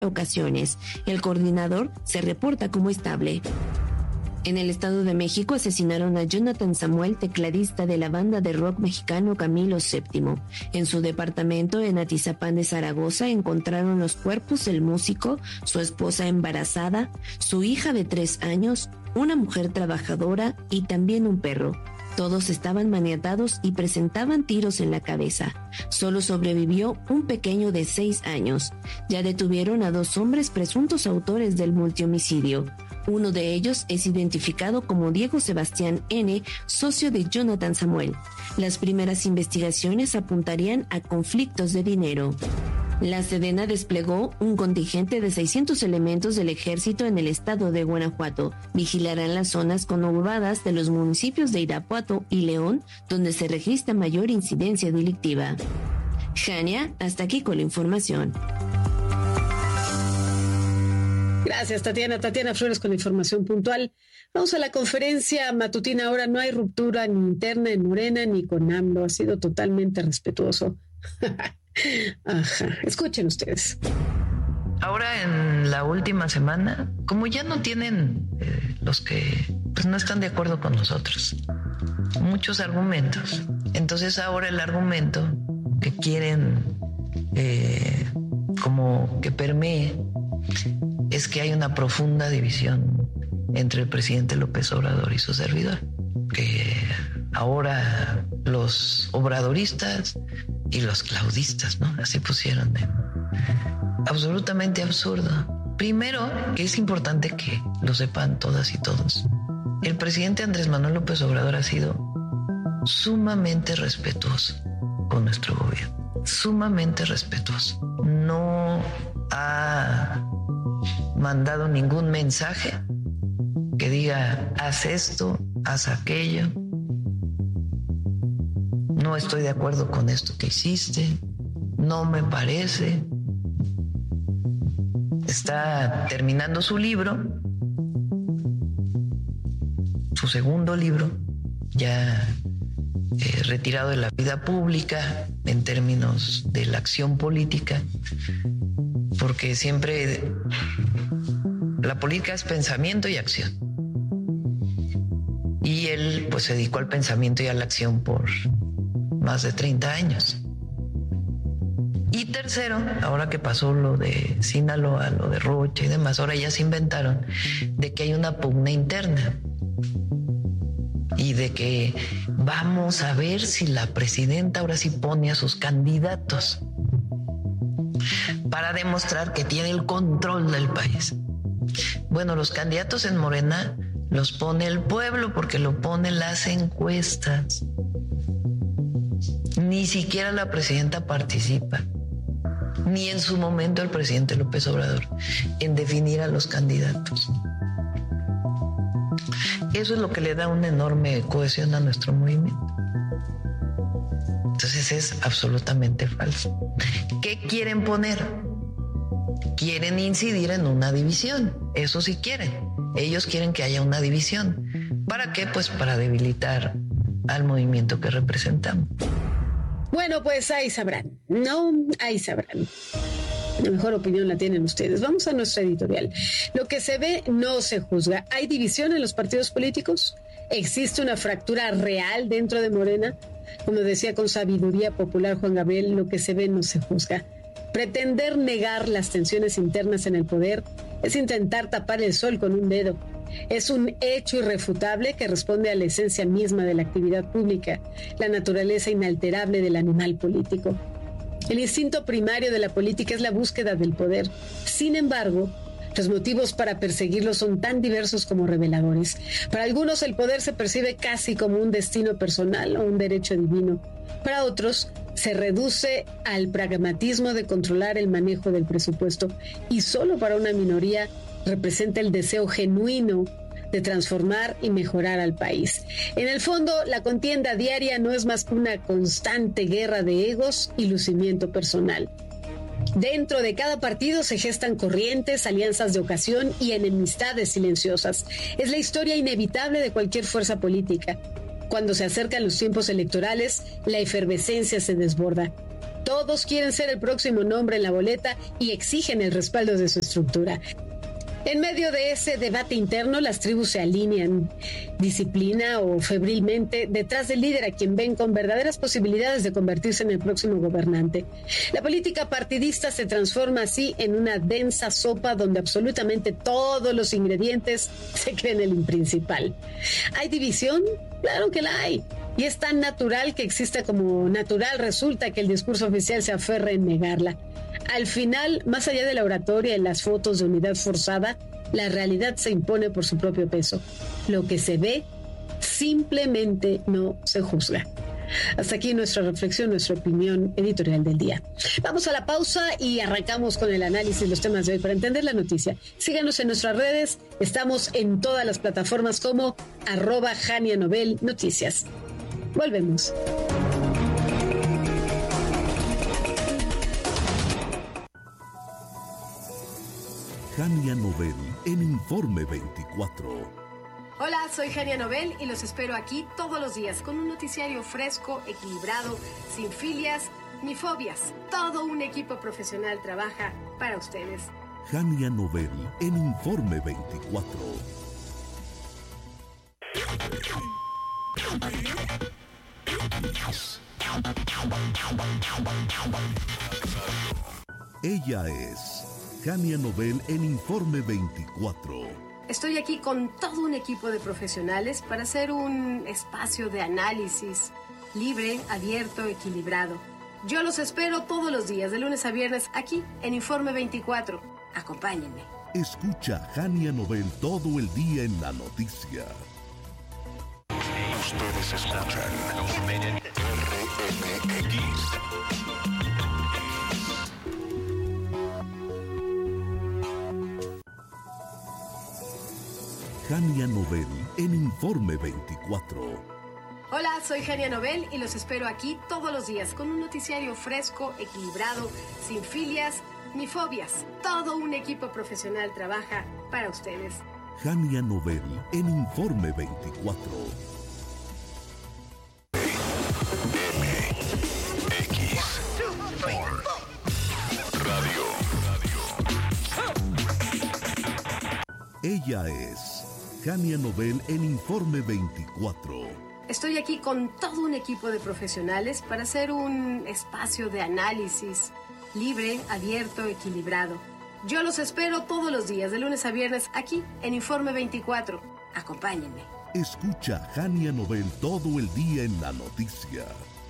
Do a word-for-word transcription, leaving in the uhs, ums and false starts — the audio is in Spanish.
ocasiones. El coordinador se reporta como estable. En el Estado de México asesinaron a Jonathan Samuel, tecladista de la banda de rock mexicano Camilo séptimo. En su departamento en Atizapán de Zaragoza encontraron los cuerpos del músico, su esposa embarazada, su hija de tres años, una mujer trabajadora y también un perro. Todos estaban maniatados y presentaban tiros en la cabeza. Solo sobrevivió un pequeño de seis años. Ya detuvieron a dos hombres presuntos autores del multihomicidio. Uno de ellos es identificado como Diego Sebastián N., socio de Jonathan Samuel. Las primeras investigaciones apuntarían a conflictos de dinero. La Sedena desplegó un contingente de seiscientos elementos del ejército en el estado de Guanajuato. Vigilarán las zonas conurbadas de los municipios de Irapuato y León, donde se registra mayor incidencia delictiva. Jania, hasta aquí con la información. Gracias, Tatiana. Tatiana Flores con la información puntual. Vamos a la conferencia matutina. Ahora no hay ruptura ni interna en Morena ni con AMLO. Ha sido totalmente respetuoso. Ajá. Escuchen ustedes. Ahora en la última semana, como ya no tienen eh, los que pues no están de acuerdo con nosotros, muchos argumentos. Entonces ahora el argumento que quieren eh, como que permee es que hay una profunda división entre el presidente López Obrador y su servidor, que ahora los obradoristas y los claudistas, ¿no? Así pusieron. ¿eh? Absolutamente absurdo. Primero, que es importante que lo sepan todas y todos. El presidente Andrés Manuel López Obrador ha sido sumamente respetuoso con nuestro gobierno. Sumamente respetuoso. No ha mandado ningún mensaje que diga haz esto, haz aquello, no estoy de acuerdo con esto que hiciste, no me parece. Está terminando su libro, su segundo libro, ya eh, retirado de la vida pública en términos de la acción política, porque siempre la política es pensamiento y acción. Y él pues se dedicó al pensamiento y a la acción por más de treinta años. Y tercero, ahora que pasó lo de Sinaloa, lo de Rocha y demás, ahora ya se inventaron de que hay una pugna interna y de que vamos a ver si la presidenta ahora sí pone a sus candidatos para demostrar que tiene el control del país. Bueno, los candidatos en Morena los pone el pueblo porque lo ponen las encuestas. Ni siquiera la presidenta participa, ni en su momento el presidente López Obrador, en definir a los candidatos. Eso es lo que le da una enorme cohesión a nuestro movimiento. Entonces es absolutamente falso. ¿Qué quieren poner? Quieren incidir en una división. Eso sí quieren. Ellos quieren que haya una división. ¿Para qué? Pues para debilitar al movimiento que representamos. Bueno, pues ahí sabrán. No, ahí sabrán. La mejor opinión la tienen ustedes. Vamos a nuestra editorial. Lo que se ve no se juzga. ¿Hay división en los partidos políticos? ¿Existe una fractura real dentro de Morena? Como decía con sabiduría popular Juan Gabriel, lo que se ve no se juzga. Pretender negar las tensiones internas en el poder es intentar tapar el sol con un dedo. Es un hecho irrefutable que responde a la esencia misma de la actividad pública, la naturaleza inalterable del animal político. El instinto primario de la política es la búsqueda del poder. Sin embargo, los motivos para perseguirlo son tan diversos como reveladores. Para algunos el poder se percibe casi como un destino personal o un derecho divino. Para otros se reduce al pragmatismo de controlar el manejo del presupuesto, y solo para una minoría representa el deseo genuino de transformar y mejorar al país. En el fondo, la contienda diaria no es más que una constante guerra de egos y lucimiento personal. Dentro de cada partido se gestan corrientes, alianzas de ocasión y enemistades silenciosas. Es la historia inevitable de cualquier fuerza política. Cuando se acercan los tiempos electorales, la efervescencia se desborda. Todos quieren ser el próximo nombre en la boleta y exigen el respaldo de su estructura. En medio de ese debate interno, las tribus se alinean disciplina o febrilmente detrás del líder a quien ven con verdaderas posibilidades de convertirse en el próximo gobernante. La política partidista se transforma así en una densa sopa donde absolutamente todos los ingredientes se creen el principal. ¿Hay división? Claro que la hay. Y es tan natural que exista como natural resulta que el discurso oficial se aferre en negarla. Al final, más allá de la oratoria y las fotos de unidad forzada, la realidad se impone por su propio peso. Lo que se ve simplemente no se juzga. Hasta aquí nuestra reflexión, nuestra opinión editorial del día. Vamos a la pausa y arrancamos con el análisis de los temas de hoy. Para entender la noticia, síganos en nuestras redes. Estamos en todas las plataformas como arroba Jania Novel Noticias. Volvemos. Jania Novel en Informe veinticuatro. Hola, soy Jania Novel y los espero aquí todos los días con un noticiario fresco, equilibrado, sin filias ni fobias. Todo un equipo profesional trabaja para ustedes. Jania Novel en Informe veinticuatro. Ella es Jania Novel en Informe veinticuatro. Estoy aquí con todo un equipo de profesionales para hacer un espacio de análisis libre, abierto, equilibrado. Yo los espero todos los días, de lunes a viernes, aquí en Informe veinticuatro. Acompáñenme. Escucha Jania Novel todo el día en la noticia. Ustedes escuchan R M X. Jania Novel en Informe veinticuatro. Hola, soy Jania Novel y los espero aquí todos los días con un noticiario fresco, equilibrado, sin filias ni fobias. Todo un equipo profesional trabaja para ustedes. Jania Novel en Informe veinticuatro. Radio. Ella es Jania Novel en Informe veinticuatro. Estoy aquí con todo un equipo de profesionales para hacer un espacio de análisis libre, abierto, equilibrado. Yo los espero todos los días, de lunes a viernes, aquí en Informe veinticuatro. Acompáñenme. Escucha Jania Novel todo el día en la noticia.